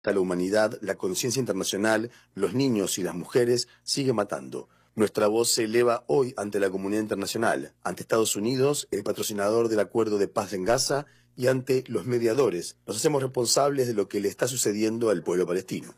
A la humanidad, la conciencia internacional, los niños y las mujeres sigue matando. Nuestra voz se eleva hoy ante la comunidad internacional, ante Estados Unidos, el patrocinador del acuerdo de paz en Gaza, y ante los mediadores. Nos hacemos responsables de lo que le está sucediendo al pueblo palestino.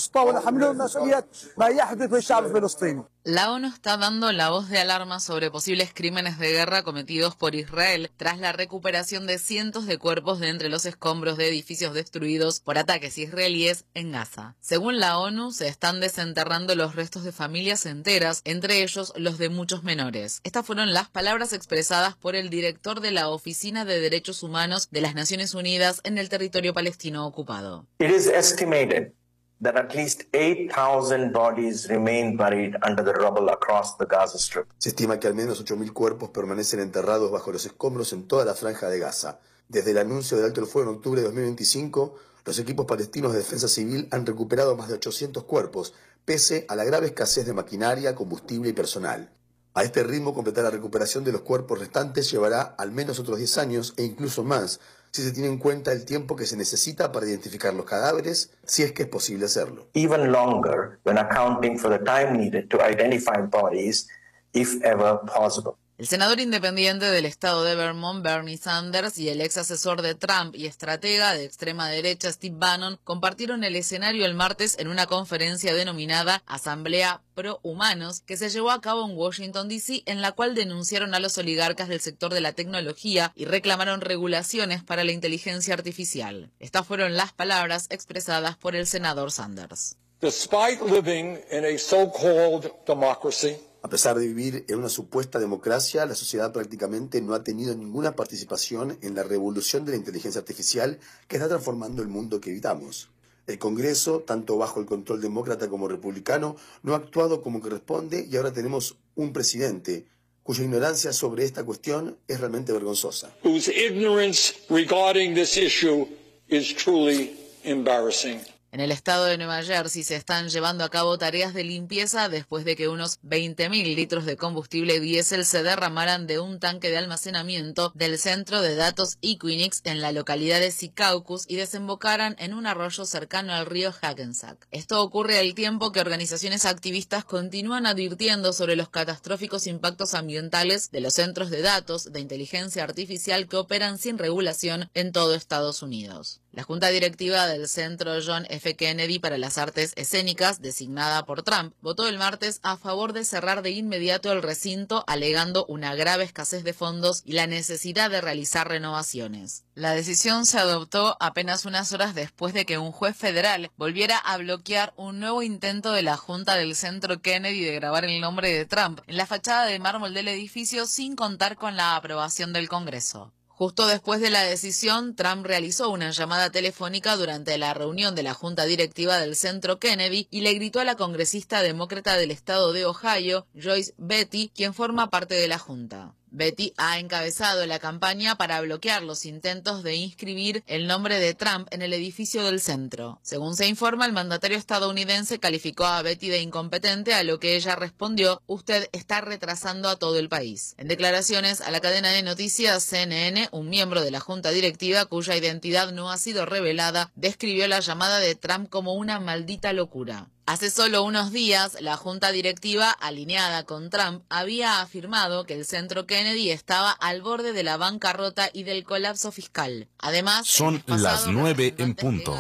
La ONU está dando la voz de alarma sobre posibles crímenes de guerra cometidos por Israel tras la recuperación de cientos de cuerpos de entre los escombros de edificios destruidos por ataques israelíes en Gaza. Según la ONU, se están desenterrando los restos de familias enteras, entre ellos los de muchos menores. Estas fueron las palabras expresadas por el director de la Oficina de Derechos Humanos de las Naciones Unidas en el territorio palestino ocupado. It is estimated that at least 8,000 bodies remain buried under the rubble across the Gaza Strip. Se estima que al menos 8.000 cuerpos permanecen enterrados bajo los escombros en toda la franja de Gaza. Desde el anuncio del alto el fuego en octubre de 2025, los equipos palestinos de defensa civil han recuperado más de 800 cuerpos, pese a la grave escasez de maquinaria, combustible y personal. A este ritmo, completar la recuperación de los cuerpos restantes llevará al menos otros 10 años e incluso más, si se tiene en cuenta el tiempo que se necesita para identificar los cadáveres, si es que es posible hacerlo. Even longer when accounting for the time needed to identify bodies, if ever possible. El senador independiente del estado de Vermont, Bernie Sanders, y el ex asesor de Trump y estratega de extrema derecha, Steve Bannon, compartieron el escenario el martes en una conferencia denominada Asamblea Pro Humanos, que se llevó a cabo en Washington, D.C., en la cual denunciaron a los oligarcas del sector de la tecnología y reclamaron regulaciones para la inteligencia artificial. Estas fueron las palabras expresadas por el senador Sanders. Despite living in a so-called democracy, a pesar de vivir en una supuesta democracia, la sociedad prácticamente no ha tenido ninguna participación en la revolución de la inteligencia artificial que está transformando el mundo que habitamos. El Congreso, tanto bajo el control demócrata como republicano, no ha actuado como corresponde y ahora tenemos un presidente cuya ignorancia sobre esta cuestión es realmente vergonzosa. Whose ignorance regarding this issue is truly embarrassing. En el estado de Nueva Jersey se están llevando a cabo tareas de limpieza después de que unos 20.000 litros de combustible diésel se derramaran de un tanque de almacenamiento del centro de datos Equinix en la localidad de Secaucus y desembocaran en un arroyo cercano al río Hackensack. Esto ocurre al tiempo que organizaciones activistas continúan advirtiendo sobre los catastróficos impactos ambientales de los centros de datos de inteligencia artificial que operan sin regulación en todo Estados Unidos. La Junta Directiva del Centro John F. Kennedy para las Artes Escénicas, designada por Trump, votó el martes a favor de cerrar de inmediato el recinto, alegando una grave escasez de fondos y la necesidad de realizar renovaciones. La decisión se adoptó apenas unas horas después de que un juez federal volviera a bloquear un nuevo intento de la Junta del Centro Kennedy de grabar el nombre de Trump en la fachada de mármol del edificio sin contar con la aprobación del Congreso. Justo después de la decisión, Trump realizó una llamada telefónica durante la reunión de la Junta Directiva del Centro Kennedy y le gritó a la congresista demócrata del estado de Ohio, Joyce Beatty, quien forma parte de la Junta. Beatty ha encabezado la campaña para bloquear los intentos de inscribir el nombre de Trump en el edificio del centro. Según se informa, el mandatario estadounidense calificó a Beatty de incompetente, a lo que ella respondió: "Usted está retrasando a todo el país". En declaraciones a la cadena de noticias CNN, un miembro de la junta directiva, cuya identidad no ha sido revelada, describió la llamada de Trump como una maldita locura. Hace solo unos días, la junta directiva, alineada con Trump, había afirmado que el Centro Kennedy estaba al borde de la bancarrota y del colapso fiscal. Además, son las 9 en punto.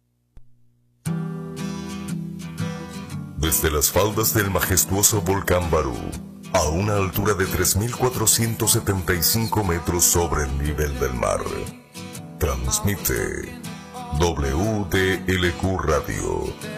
Desde las faldas del majestuoso volcán Barú, a una altura de 3.475 metros sobre el nivel del mar, transmite WDLQ Radio